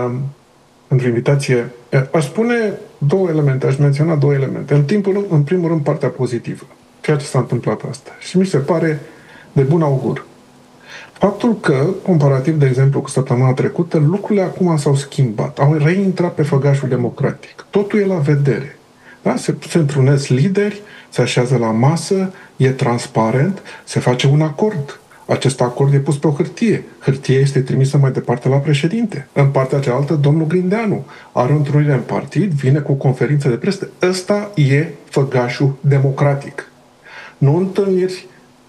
pentru invitație. Aș spune două elemente, aș menționa două elemente. În primul rând, partea pozitivă. Ceea ce s-a întâmplat asta. Și mi se pare de bun augur. Faptul că, comparativ, de exemplu, cu săptămâna trecută, lucrurile acum s-au schimbat. Au reintrat pe făgașul democratic. Totul e la vedere. Da? Se întrunesc lideri, se așează la masă, e transparent, se face un acord. Acest acord e pus pe o hârtie. Hârtia este trimisă mai departe la președinte. În partea cealaltă, domnul Grindeanu are o întrunire în partid, vine cu o conferință de presă. Ăsta e făgașul democratic. Nu întâlniri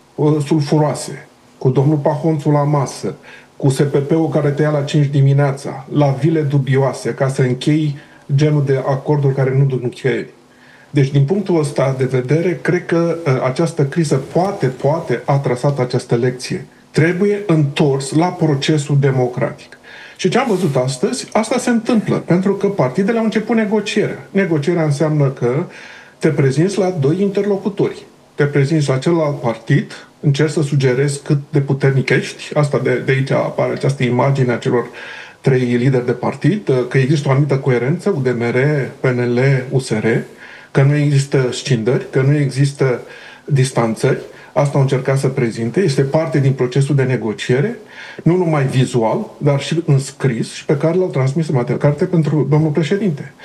sulfuroase, cu domnul Pahonțu la masă, cu SPP-ul care te ia la 5 dimineața, la vile dubioase, ca să închei genul de acorduri care nu duc nicăieri. Deci, din punctul ăsta de vedere, cred că această criză poate a trasat această lecție. Trebuie întors la procesul democratic. Și ce am văzut astăzi, asta se întâmplă, pentru că partidele au început negocierea. Negocierea înseamnă că te prezinți la doi interlocutori. Te prezinți la celălalt partid, încerci să sugerezi cât de puternic ești, asta de aici apare această imagine a celor trei lideri de partid, că există o anumită coerență, UDMR, PNL, USR, că nu există scindări, că nu există distanțări. Asta au încercat să prezinte. Este parte din procesul de negociere, nu numai vizual, dar și în scris, și pe care l-au transmis în materie carte pentru domnul președinte.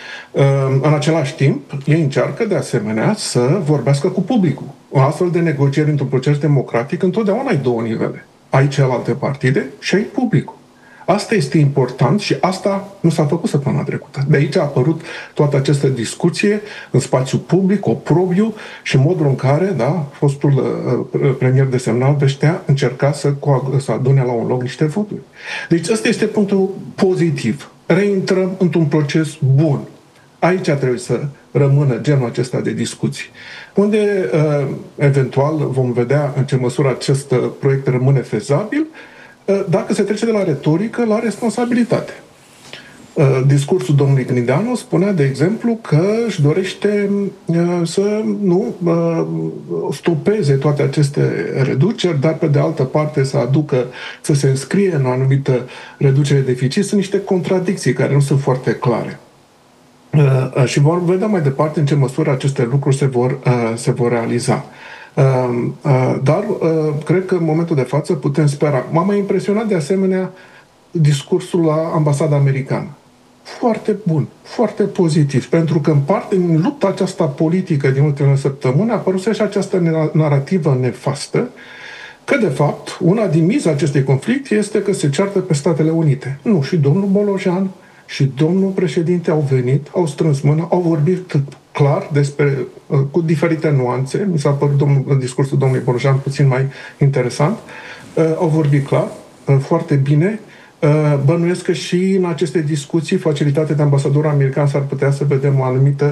În același timp, ei încearcă de asemenea să vorbească cu publicul. O astfel de negocieri într-un proces democratic întotdeauna ai două nivele. Ai celelalte partide și ai publicul. Asta este important și asta nu s-a făcut săptămâna trecută. De aici a apărut toată această discuție în spațiu public, oprobiu și modul în care, fostul premier desemnat Veștea încerca să adune la un loc niște voturi. Deci ăsta este punctul pozitiv. Reintrăm într-un proces bun. Aici trebuie să rămână genul acesta de discuții, unde eventual vom vedea în ce măsură acest proiect rămâne fezabil, dacă se trece de la retorică la responsabilitate. Discursul domnului Grindeanu spunea, de exemplu, că își dorește să nu stopeze toate aceste reduceri, dar pe de altă parte să se înscrie în o anumită reducere de deficit. Sunt niște contradicții care nu sunt foarte clare. Și vom vedea mai departe în ce măsură aceste lucruri se vor realiza. Dar cred că în momentul de față putem spera. M-a mai impresionat de asemenea discursul la ambasada americană. Foarte bun, foarte pozitiv, pentru că în lupta aceasta politică din ultimele săptămâni a apărut și această narrativă nefastă că, de fapt, una din miza acestui conflict este că se ceartă pe Statele Unite. Nu, și domnul Bolojan și domnul președinte au venit, au strâns mâna, au vorbit clar cu diferite nuanțe. Mi s-a părut discursul domnului Bolojan puțin mai interesant. Au vorbit clar, foarte bine. Bănuiesc că și în aceste discuții, facilitate de ambasadorul american, s-ar putea să vedem o anumită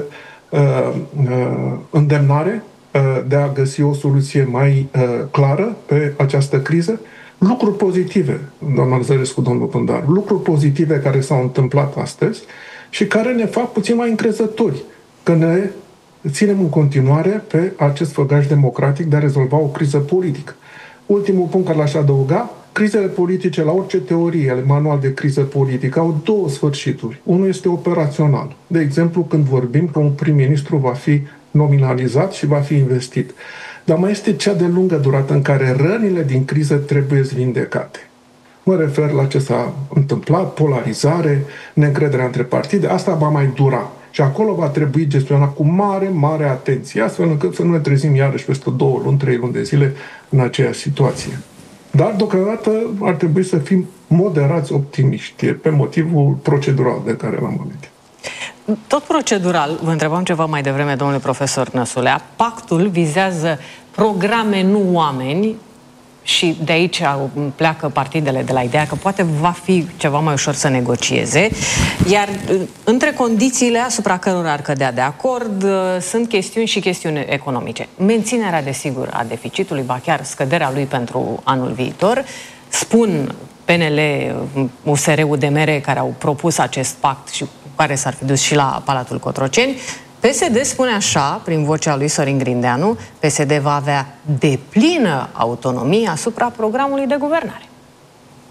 îndemnare de a găsi o soluție mai clară pe această criză. Lucruri pozitive, doamna Zărescu, domnul Pândaru, lucruri pozitive care s-au întâmplat astăzi și care ne fac puțin mai încrezători că ne ținem în continuare pe acest făgaș democratic de a rezolva o criză politică. Ultimul punct care l-aș adăuga, crizele politice, la orice teorie, manual de criză politică, au două sfârșituri. Unul este operațional. De exemplu, când vorbim că un prim-ministru va fi nominalizat și va fi investit. Dar mai este cea de lungă durată în care rănile din criză trebuie vindecate. Mă refer la ce s-a întâmplat, polarizare, neîncrederea între partide, asta va mai dura. Și acolo va trebui gestionat cu mare, mare atenție, astfel încât să nu ne trezim iarăși peste 2 luni, 3 luni de zile în aceeași situație. Dar, deocamdată, ar trebui să fim moderați optimiști pe motivul procedural de care l-am amintit. Tot procedural, vă întrebam ceva mai devreme, domnule profesor Năsulea, pactul vizează programe, nu oameni, și de aici pleacă partidele de la ideea că poate va fi ceva mai ușor să negocieze, iar între condițiile asupra cărora ar cădea de acord sunt chestiuni și chestiuni economice. Menținerea, desigur, a deficitului, ba chiar scăderea lui pentru anul viitor. Spun PNL, USR, UDMR, care au propus acest pact și care s-ar fi dus și la Palatul Cotroceni. PSD spune așa, prin vocea lui Sorin Grindeanu, PSD va avea deplină autonomie asupra programului de guvernare.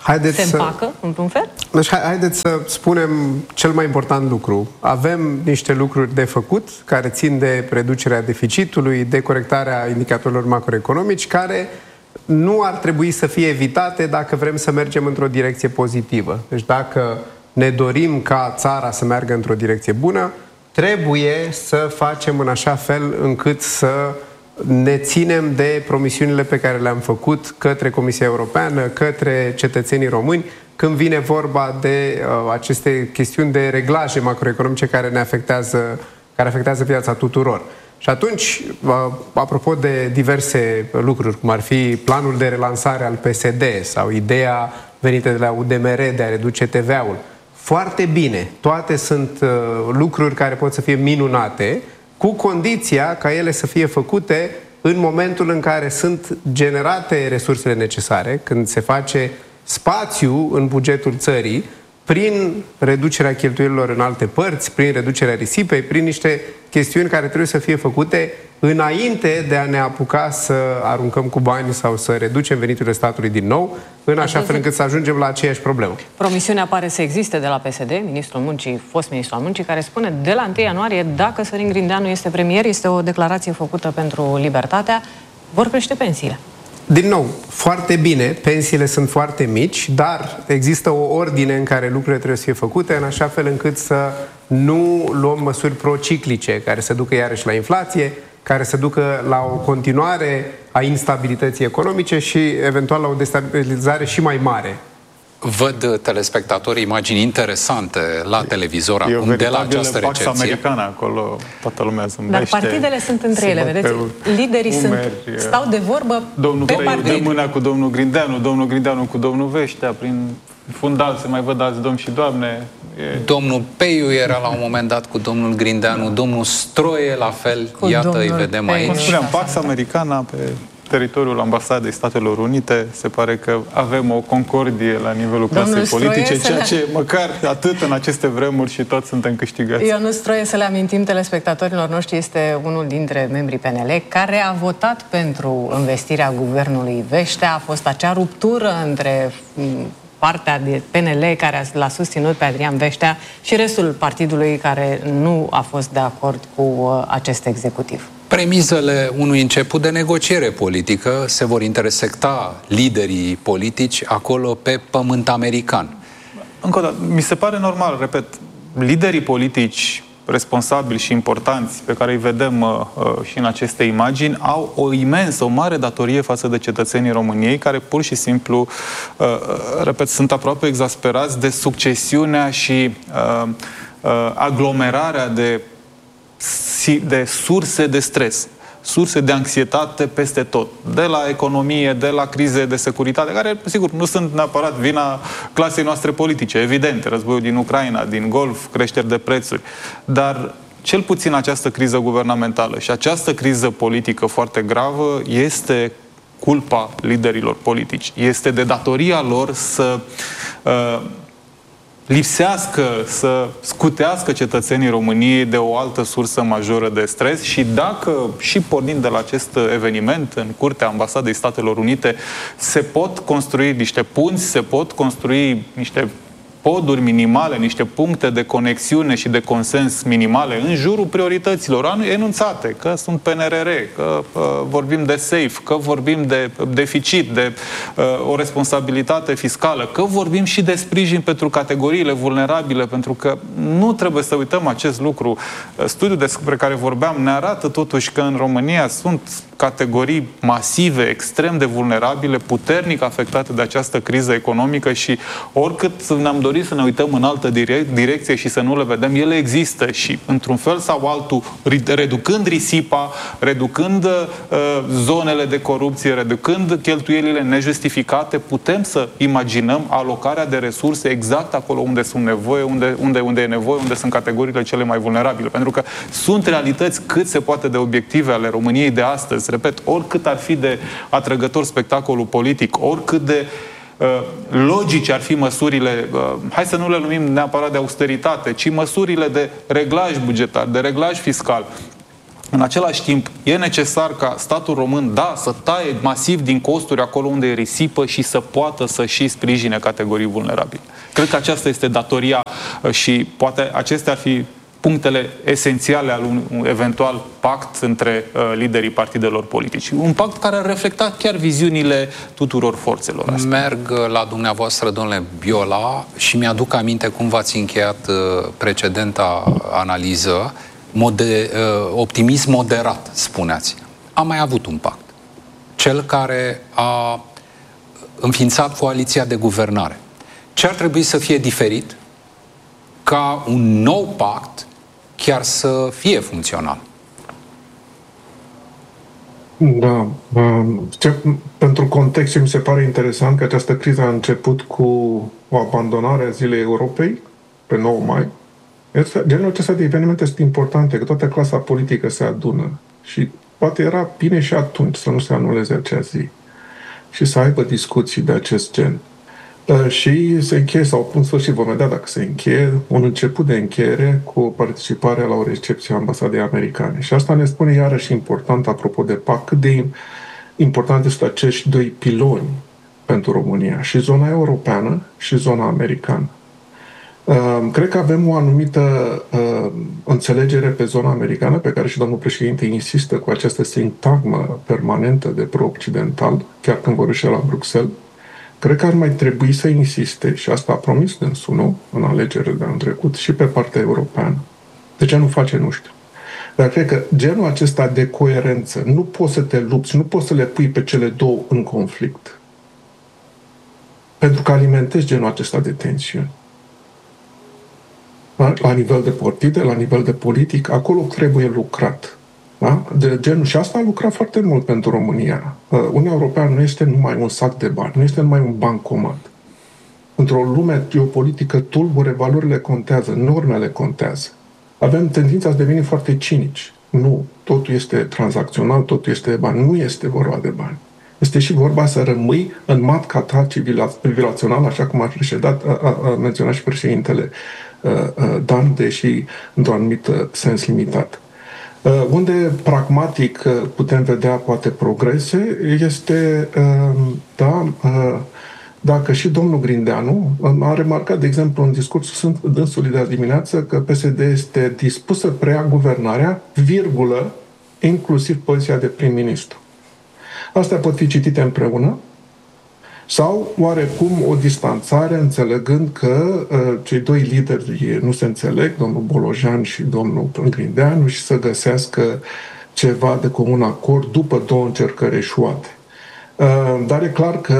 se împacă, într-un fel? Deci, haideți să spunem cel mai important lucru. Avem niște lucruri de făcut care țin de reducerea deficitului, de corectarea indicatorilor macroeconomici, care nu ar trebui să fie evitate dacă vrem să mergem într-o direcție pozitivă. Deci dacă ne dorim ca țara să meargă într-o direcție bună, trebuie să facem în așa fel încât să ne ținem de promisiunile pe care le-am făcut către Comisia Europeană, către cetățenii români, când vine vorba de aceste chestiuni de reglaje macroeconomice care afectează viața tuturor. Și atunci, apropo de diverse lucruri, cum ar fi planul de relansare al PSD sau ideea venită de la UDMR de a reduce TVA-ul, foarte bine, toate sunt lucruri care pot să fie minunate, cu condiția ca ele să fie făcute în momentul în care sunt generate resursele necesare, când se face spațiu în bugetul țării, prin reducerea cheltuielilor în alte părți, prin reducerea risipei, prin niște chestiuni care trebuie să fie făcute înainte de a ne apuca să aruncăm cu bani sau să reducem veniturile statului din nou, în așa fel încât să ajungem la aceeași problemă. Promisiunea pare să existe de la PSD, ministrul muncii, fost ministrul al muncii, care spune de la 1 ianuarie, dacă Sorin Grindeanu este premier, este o declarație făcută pentru Libertatea, vor crește pensiile. Din nou, foarte bine, pensiile sunt foarte mici, dar există o ordine în care lucrurile trebuie să fie făcute în așa fel încât să nu luăm măsuri prociclice care să ducă iarăși la inflație, care să ducă la o continuare a instabilității economice și eventual la o destabilizare și mai mare. Văd telespectatorii imagini interesante la televizor acum de la această recepție. Pax Americană acolo, toată lumea zâmbește. Dar partidele sunt între ele, vedeți? Liderii stau de vorbă domnul pe partid. Dă mâna cu domnul Grindeanu, domnul Grindeanu cu domnul Veștea, prin fundal se mai văd alți domni și doamne. Domnul Peiu era la un moment dat cu domnul Grindeanu, domnul Stroie la fel, cu iată îi vedem aici. Cum spuneam, Pax Americana pe teritoriul Ambasadei Statelor Unite, se pare că avem o concordie la nivelul clasei politice, ceea ce măcar atât în aceste vremuri și toți suntem câștigați. Ionut Stroie, să le amintim telespectatorilor noștri, este unul dintre membrii PNL care a votat pentru investirea guvernului Veștea. A fost acea ruptură între partea de PNL care l-a susținut pe Adrian Veștea și restul partidului care nu a fost de acord cu acest executiv. Premizele unui început de negociere politică se vor intersecta liderii politici acolo pe pământ american. Încă o dată, mi se pare normal, repet, liderii politici responsabili și importanți pe care îi vedem și în aceste imagini au o imensă, o mare datorie față de cetățenii României care pur și simplu, repet, sunt aproape exasperați de succesiunea și aglomerarea de surse de stres, surse de anxietate peste tot, de la economie, de la crize de securitate, care, sigur, nu sunt neapărat vina clasei noastre politice, evident, războiul din Ucraina, din Golf, creșteri de prețuri, dar cel puțin această criză guvernamentală și această criză politică foarte gravă este culpa liderilor politici. Este de datoria lor să lipsească, să scutească cetățenii României de o altă sursă majoră de stres și dacă, și pornind de la acest eveniment în curtea Ambasadei Statelor Unite, se pot construi niște punți, se pot construi niște poduri minimale, niște puncte de conexiune și de consens minimale în jurul priorităților enunțate, că sunt PNRR, că vorbim de SAFE, că vorbim de deficit, de o responsabilitate fiscală, că vorbim și de sprijin pentru categoriile vulnerabile, pentru că nu trebuie să uităm acest lucru. Studiul despre care vorbeam ne arată totuși că în România sunt categorii masive, extrem de vulnerabile, puternic afectate de această criză economică și oricât ne-am dorit să ne uităm în altă direcție și să nu le vedem, ele există și într-un fel sau altul, reducând risipa, reducând zonele de corupție, reducând cheltuielile nejustificate, putem să imaginăm alocarea de resurse exact acolo unde sunt nevoie, unde e nevoie, unde sunt categoriile cele mai vulnerabile. Pentru că sunt realități cât se poate de obiective ale României de astăzi. Repet, oricât ar fi de atrăgător spectacolul politic, oricât de logice ar fi măsurile, hai să nu le numim neapărat de austeritate, ci măsurile de reglaj bugetar, de reglaj fiscal. În același timp, e necesar ca statul român, da, să taie masiv din costuri acolo unde e risipă și să poată să și sprijine categorii vulnerabile. Cred că aceasta este datoria și poate acestea ar fi punctele esențiale al unui eventual pact între liderii partidelor politici. Un pact care ar reflecta chiar viziunile tuturor forțelor astea. Merg la dumneavoastră, domnule Biola, și mi-aduc aminte cum v-ați încheiat precedenta analiză. Optimism moderat, spuneați. Am mai avut un pact. Cel care a înființat coaliția de guvernare. Ce ar trebui să fie diferit ca un nou pact chiar să fie funcțional? Da. Pentru context, mi se pare interesant că această criză a început cu o abandonare a Zilei Europei pe 9 mai. Genul acesta de evenimente sunt importante, că toată clasa politică se adună și poate era bine și atunci să nu se anuleze acea zi și să aibă discuții de acest gen. Și se încheie, sau în sfârșit vom vedea dacă se încheie, un început de încheiere cu participarea la o recepție a ambasadei americane. Și asta ne spune iarăși important, apropo de PAC, cât de important sunt acești doi piloni pentru România, și zona europeană și zona americană. Cred că avem o anumită înțelegere pe zona americană, pe care și domnul președinte insistă cu această sintagmă permanentă de pro-occidental, chiar când vorbește la Bruxelles. Cred că ar mai trebui să insiste, și asta a promis dânsul, nu? În alegerile de anul trecut, și pe partea europeană. De ce nu face, nu știu. Dar cred că genul acesta de coerență, nu poți să te lupți, nu poți să le pui pe cele două în conflict. Pentru că alimentezi genul acesta de tensiuni. La nivel de partide, la nivel de politic, acolo trebuie lucrat. Da? De genul, și asta a lucrat foarte mult pentru România. Uniunea Europeană nu este numai un sac de bani, nu este numai un bancomat. Într-o lume geopolitică tulbure, valorile contează, normele contează. Avem tendința să devenim foarte cinici. Nu, totul este tranzacțional, totul este de bani. Nu este vorba de bani. Este și vorba să rămâi în matca ta civilizațională, așa cum a menționat și președintele Dan, deși într-un anumit sens limitat. Unde pragmatic putem vedea poate progrese este dacă și domnul Grindeanu a remarcat, de exemplu, în discursul dânsului de azi dimineață, că PSD este dispus să preia guvernarea, virgulă, inclusiv poziția de prim-ministru. Astea pot fi citite împreună sau oarecum o distanțare, înțelegând că cei doi lideri nu se înțeleg, domnul Bolojan și domnul Grindeanu, și să găsească ceva de comun acord după două încercări eșuate. Dar e clar că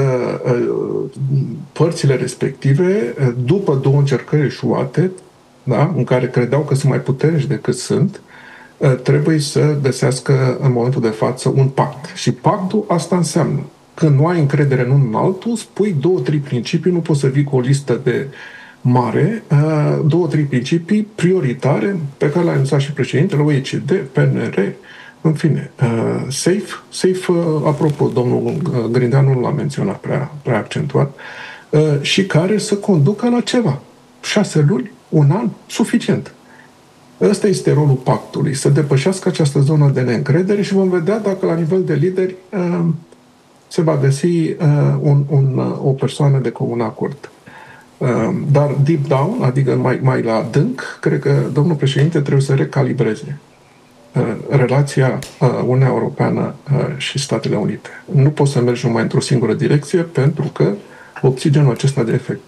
părțile respective, după două încercări eșuate, da, în care credeau că sunt mai puternici decât sunt, trebuie să găsească în momentul de față un pact. Și pactul asta înseamnă: când nu ai încredere în unul în altul, spui 2-3 principii, nu poți să vii cu o listă de mare, 2-3 principii prioritare pe care le-a anunțat și președintele, OECD, PNR, în fine, safe, apropo, domnul Grindeanu l-a menționat prea accentuat, și care să conducă la ceva. 6 luni, un an, suficient. Ăsta este rolul pactului, să depășească această zonă de neîncredere și vom vedea dacă la nivel de lideri se va găsi o persoană de comun acord. Dar deep down, adică mai la adânc, cred că domnul președinte trebuie să recalibreze relația Uniunea Europeană și Statele Unite. Nu poți să mergi numai într-o singură direcție, pentru că obții genul acesta de efecte.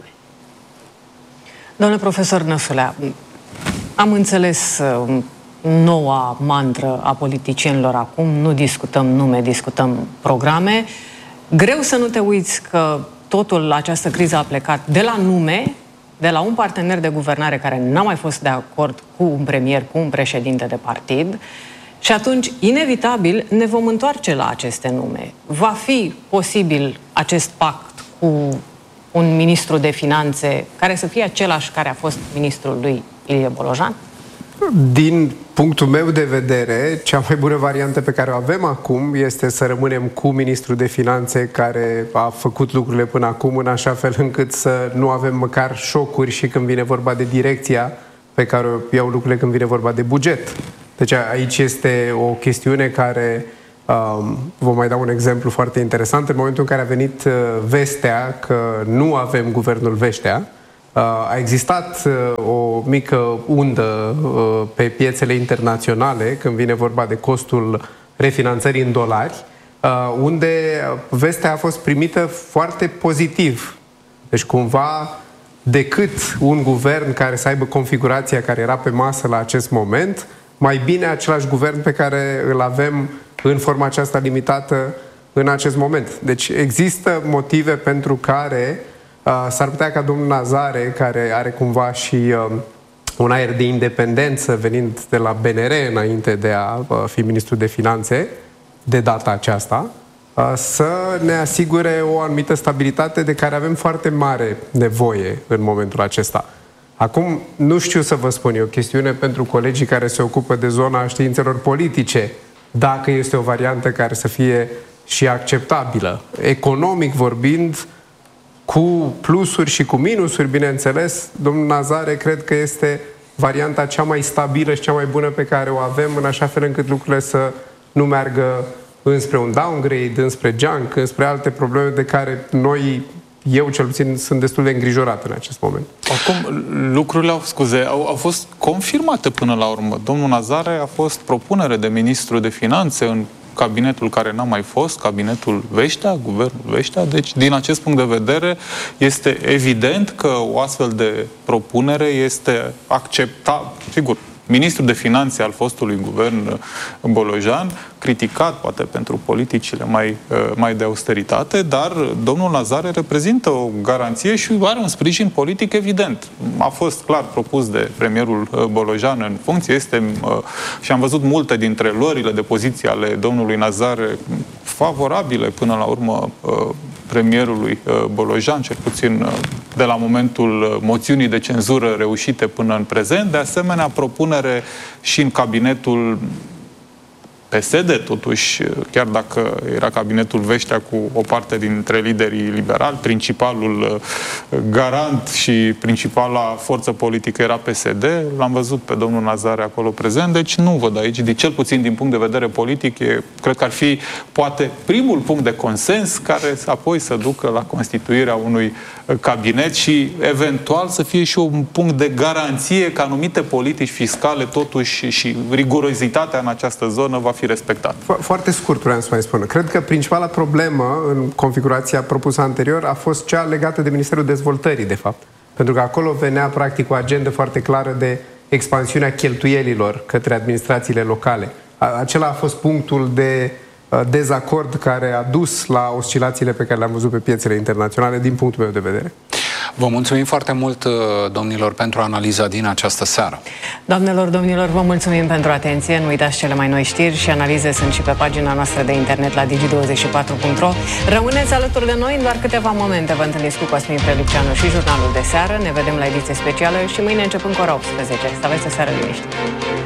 Domnule profesor Năsulea, am înțeles noua mantră a politicienilor acum: nu discutăm nume, discutăm programe. Greu să nu te uiți că totul, această criză a plecat de la nume, de la un partener de guvernare care n-a mai fost de acord cu un premier, cu un președinte de partid, și atunci, inevitabil, ne vom întoarce la aceste nume. Va fi posibil acest pact cu un ministru de finanțe care să fie același care a fost ministrul lui Ilie Bolojan? Din punctul meu de vedere, cea mai bună variantă pe care o avem acum este să rămânem cu ministrul de finanțe care a făcut lucrurile până acum, în așa fel încât să nu avem măcar șocuri și când vine vorba de direcția pe care o iau lucrurile când vine vorba de buget. Deci aici este o chestiune care, vă mai dau un exemplu foarte interesant, în momentul în care a venit vestea că nu avem guvernul Veștea, a existat o mică undă pe piețele internaționale când vine vorba de costul refinanțării în dolari, unde vestea a fost primită foarte pozitiv. Deci cumva, decât un guvern care să aibă configurația care era pe masă la acest moment, mai bine același guvern pe care îl avem în forma aceasta limitată în acest moment. Deci există motive pentru care s-ar putea ca domnul Nazare, care are cumva și un aer de independență venind de la BNR înainte de a fi ministru de finanțe, de data aceasta, să ne asigure o anumită stabilitate de care avem foarte mare nevoie în momentul acesta. Acum, nu știu să vă spun, e o chestiune pentru colegii care se ocupă de zona științelor politice, dacă este o variantă care să fie și acceptabilă. Economic vorbind, cu plusuri și cu minusuri, bineînțeles, domnul Nazare cred că este varianta cea mai stabilă și cea mai bună pe care o avem, în așa fel încât lucrurile să nu meargă înspre un downgrade, înspre junk, înspre alte probleme de care noi, eu cel puțin, sunt destul de îngrijorat în acest moment. Acum, lucrurile au fost confirmate până la urmă. Domnul Nazare a fost propunere de ministru de finanțe în cabinetul care n-a mai fost, cabinetul Veștea, guvernul Veștea. Deci, din acest punct de vedere, este evident că o astfel de propunere este acceptabilă. Sigur, ministrul de finanțe al fostului guvern Bolojan, criticat poate pentru politicile mai de austeritate, dar domnul Nazare reprezintă o garanție și are un sprijin politic evident. A fost clar propus de premierul Bolojan în funcție, și am văzut multe dintre luările de poziție ale domnului Nazare favorabile până la urmă premierului Bolojan, cel puțin de la momentul moțiunii de cenzură reușite până în prezent. De asemenea, propunere și în cabinetul PSD, totuși, chiar dacă era cabinetul Veștea cu o parte dintre liderii liberali, principalul garant și principala forță politică era PSD. L-am văzut pe domnul Nazare acolo prezent, deci nu văd aici, cel puțin din punct de vedere politic, cred că ar fi poate primul punct de consens care apoi să ducă la constituirea unui cabinet și eventual să fie și un punct de garanție că anumite politici fiscale totuși și rigurozitatea în această zonă va fi respectat. Foarte scurt vreau să mai spun. Cred că principala problemă în configurația propusă anterior a fost cea legată de Ministerul Dezvoltării, de fapt. Pentru că acolo venea practic o agendă foarte clară de expansiunea cheltuielilor către administrațiile locale. Acela a fost punctul de dezacord care a dus la oscilațiile pe care le-am văzut pe piețele internaționale din punctul meu de vedere. Vă mulțumim foarte mult, domnilor, pentru analiza din această seară. Doamnelor, domnilor, vă mulțumim pentru atenție. Nu uitați, cele mai noi știri și analize sunt și pe pagina noastră de internet la digi24.ro. Rămâneți alături de noi în doar câteva momente. Vă întâlniți cu Cosmin Preluceanu și jurnalul de seară. Ne vedem la ediție specială și mâine începând cu ora 18. Să aveți o seară liniștită.